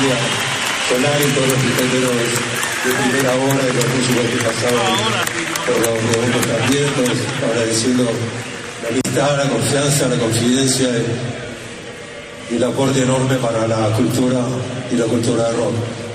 familia Solari, todos los ingenieros de primera hora y los músicos que pasaban por los segundos también, todos agradeciendo la amistad, la confianza, la confidencia y el aporte enorme para la cultura y la cultura de rock.